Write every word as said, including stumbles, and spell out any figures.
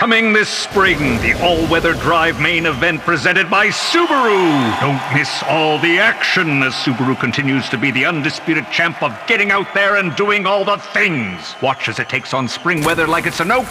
Coming this spring, the all-weather drive main event presented by Subaru. Don't miss all the action as Subaru continues to be the undisputed champ of getting out there and doing all the things. Watch as it takes on spring weather like it's a no